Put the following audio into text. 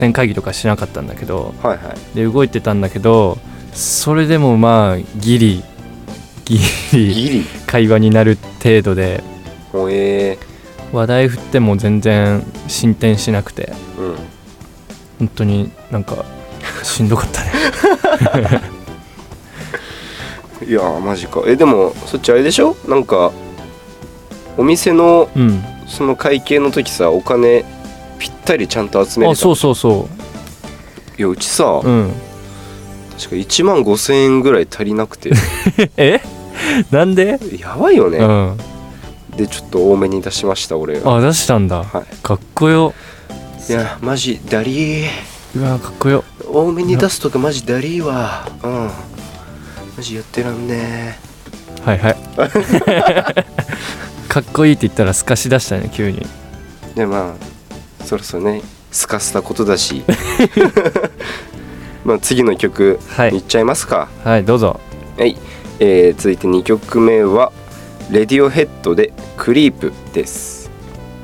電会議とかしなかったんだけど、 はいはい。 で動いてたんだけど、それでもまあギリギリ。 会話になる程度で、話題振っても全然進展しなくて、 うん。 本当になんかしんどかったねいやマジか。でもそっちあれでしょ、なんかお店のうんその会計の時さ、お金ぴったりちゃんと集めれた。 そうそうそいやうちさ、 う、うん、 確か1万5,000円ぐらい足りなくてなんで？ やばいよね、 うん、 でちょっと多めに出しました俺が。 出したんだ、 はい、 かっこよ。 いやマジダリー。 うわかっこよ。 多めに出すとかマジダリーわ。マジやってらんねはいはいかっこいいって言ったらすかし出したね急に。 でまあそろそろねすかしたことだしまあ次の曲いっちゃいますか。 はいどうぞ。 はい、続いて2曲目はレディオヘッドでクリープです。